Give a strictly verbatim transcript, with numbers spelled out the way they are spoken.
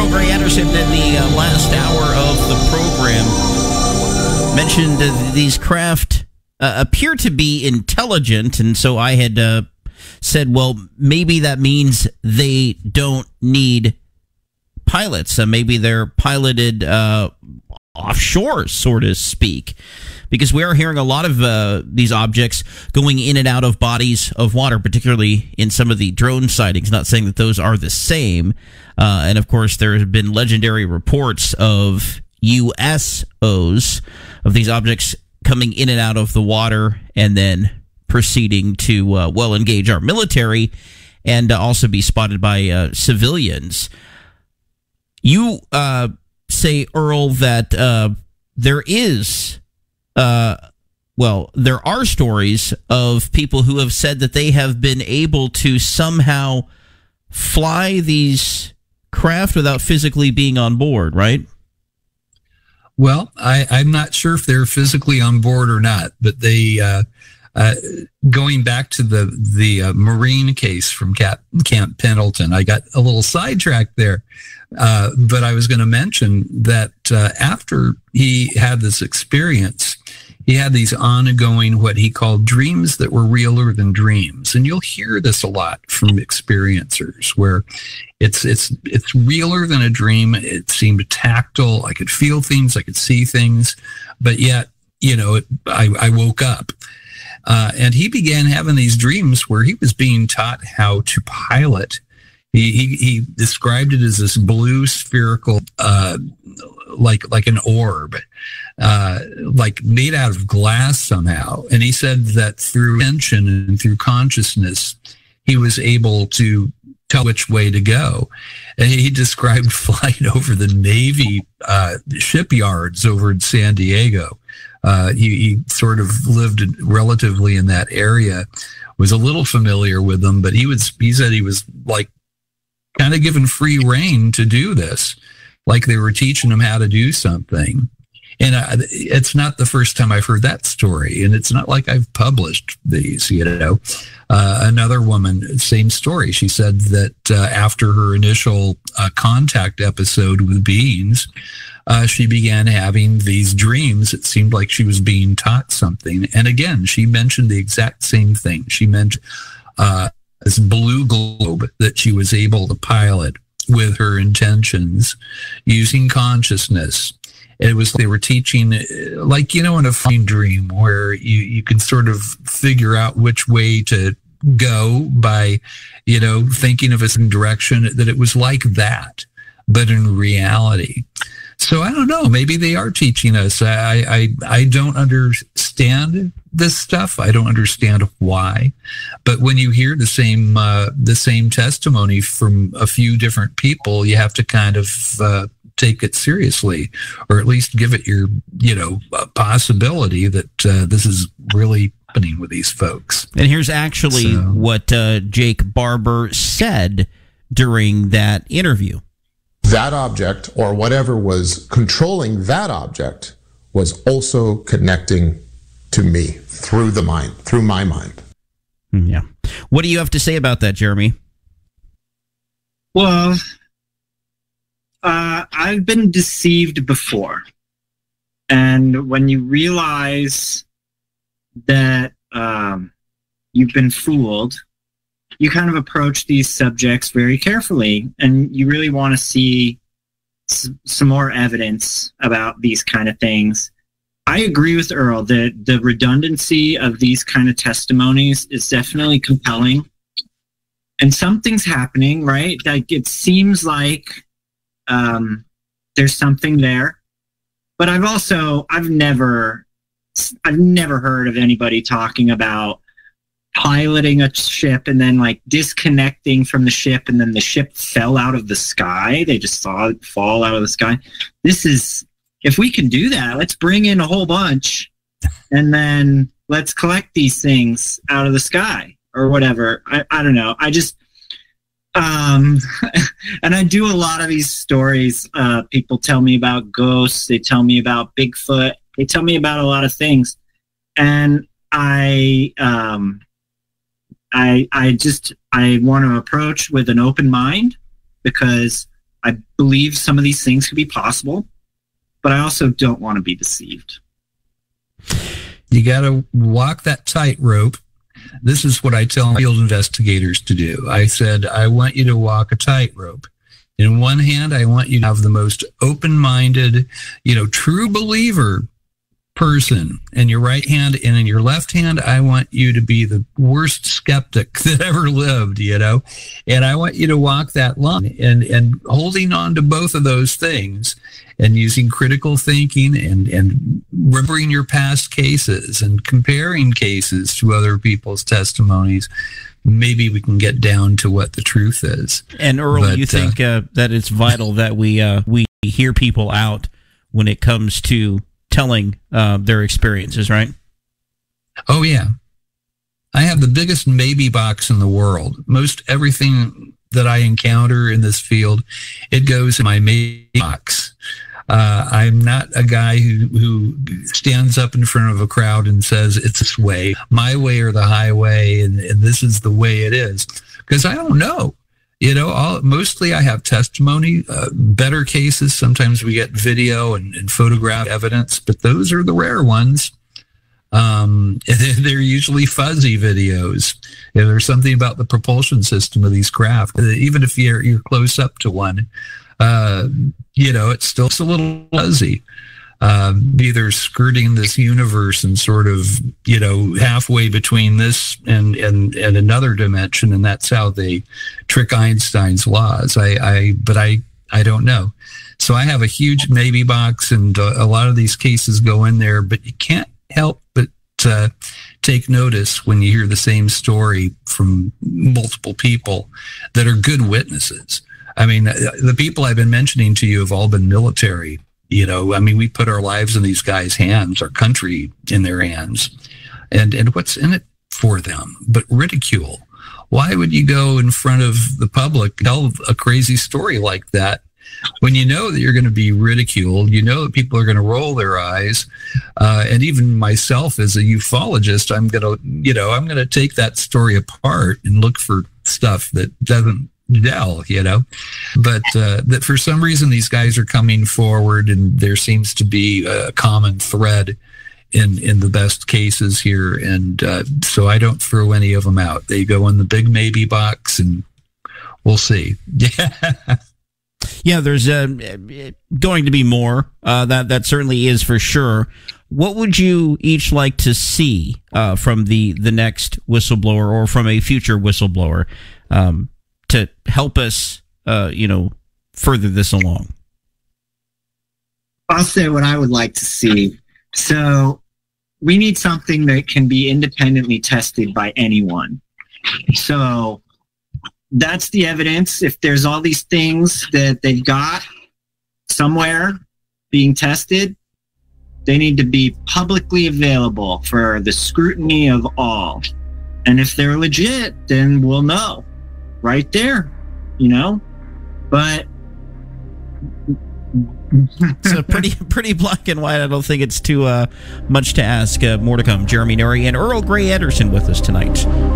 Gray Anderson in the uh, last hour of the program mentioned uh, these craft uh, appear to be intelligent, and so I had uh, said, well, maybe that means they don't need pilots. Uh, maybe they're piloted uh, offshore, so to speak, because we are hearing a lot of uh, these objects going in and out of bodies of water, particularly in some of the drone sightings. Not saying that those are the same. Uh, and, of course, there have been legendary reports of U S Os, of these objects coming in and out of the water and then proceeding to, uh, well, engage our military and uh, also be spotted by uh, civilians. You uh, say, Earl, that uh, there is, uh, well, there are stories of people who have said that they have been able to somehow fly these craft without physically being on board, right? Well, I, I'm not sure if they're physically on board or not, but they, uh, uh, going back to the the uh, Marine case from Cap, Camp Pendleton, I got a little sidetracked there, uh, but I was going to mention that uh, after he had this experience, he had these ongoing, what he called dreams that were realer than dreams. And you'll hear this a lot from experiencers, where it's it's it's realer than a dream. It seemed tactile. I could feel things. I could see things. But yet, you know, it, I, I woke up. Uh, and he began having these dreams where he was being taught how to pilot. He he, he described it as this blue spherical, uh, like like an orb, uh, like made out of glass somehow. And he said that through attention and through consciousness, he was able to tell which way to go. And he described flight over the Navy uh, shipyards over in San Diego. Uh, he, he sort of lived relatively in that area, was a little familiar with them, but he was, he said he was like kind of given free rein to do this, like they were teaching him how to do something. And uh, it's not the first time I've heard that story, and it's not like I've published these, you know. Uh, another woman, same story. She said that uh, after her initial uh, contact episode with beings, uh, she began having these dreams. It seemed like she was being taught something. And again, she mentioned the exact same thing. She mentioned uh, this blue globe that she was able to pilot with her intentions using consciousness. It was, they were teaching, like, you know, in a fine dream where you, you can sort of figure out which way to go by, you know, thinking of a certain direction, that it was like that, but in reality. So I don't know, maybe they are teaching us. I, I, I don't understand this stuff. I don't understand why. But when you hear the same, uh, the same testimony from a few different people, you have to kind of, uh, take it seriously, or at least give it your, you know, possibility that uh, this is really happening with these folks. And here's actually so. what uh, Jake Barber said during that interview. That object, or whatever was controlling that object, was also connecting to me through the mind, through my mind. Yeah. What do you have to say about that, Jeremy? Well, Uh, I've been deceived before. And when you realize that um, you've been fooled, you kind of approach these subjects very carefully, and you really want to see s- some more evidence about these kind of things. I agree with Earl that the redundancy of these kind of testimonies is definitely compelling. And something's happening, right? Like, it seems like Um, there's something there, but I've also, I've never, I've never heard of anybody talking about piloting a ship and then like disconnecting from the ship, and then the ship fell out of the sky. They just saw it fall out of the sky. This is, if we can do that, let's bring in a whole bunch and then let's collect these things out of the sky or whatever. I, I don't know. I just, Um, and I do a lot of these stories. Uh, people tell me about ghosts. They tell me about Bigfoot. They tell me about a lot of things. And I, um, I, I just, I want to approach with an open mind, because I believe some of these things could be possible, but I also don't want to be deceived. You got to walk that tightrope. This is what I tell field investigators to do. I said, I want you to walk a tightrope. In one hand, I want you to have the most open-minded, you know, true believer person in your right hand, and in your left hand, I want you to be the worst skeptic that ever lived, you know, and I want you to walk that line and, and holding on to both of those things and using critical thinking and, and remembering your past cases and comparing cases to other people's testimonies. Maybe we can get down to what the truth is. And Earl, but, you think uh, uh, that it's vital that we uh, we hear people out when it comes to telling uh, their experiences, right? Oh, yeah. I have the biggest maybe box in the world. Most everything that I encounter in this field, it goes in my maybe box. Uh, I'm not a guy who, who stands up in front of a crowd and says, it's this way, my way or the highway, and, and this is the way it is. Because I don't know. You know, all, mostly I have testimony, uh, better cases. Sometimes we get video and, and photograph evidence, but those are the rare ones. Um, they're usually fuzzy videos. You know, there's something about the propulsion system of these craft. Even if you're, you're close up to one, uh, you know, it's still it's a little fuzzy. Um, either skirting this universe and sort of, you know, halfway between this and, and, and another dimension. And that's how they trick Einstein's laws. I, I, but I, I don't know. So I have a huge maybe box, and uh, a lot of these cases go in there, but you can't help but uh, take notice when you hear the same story from multiple people that are good witnesses. I mean, the people I've been mentioning to you have all been military. You know, I mean, we put our lives in these guys' hands, our country in their hands. And and what's in it for them but ridicule? Why would you go in front of the public, tell a crazy story like that, when you know that you're going to be ridiculed? You know that people are going to roll their eyes. Uh, and even myself as a ufologist, I'm going to, you know, I'm going to take that story apart and look for stuff that doesn't Dell, you know, but uh, that for some reason these guys are coming forward, and there seems to be a common thread in in the best cases here, and uh, so I don't throw any of them out. They go in the big maybe box, and we'll see. Yeah, yeah. There's uh, going to be more. Uh, that that certainly is for sure. What would you each like to see uh, from the the next whistleblower or from a future whistleblower? Um, to help us, uh, you know, further this along? I'll say what I would like to see. So we need something that can be independently tested by anyone. So that's the evidence. If there's all these things that they've got somewhere being tested, they need to be publicly available for the scrutiny of all. And if they're legit, then we'll know. Right there, you know, but it's a pretty pretty black and white. I don't think it's too uh, much to ask. Uh, more to come. Jeremy Neri and Earl Grey Anderson with us tonight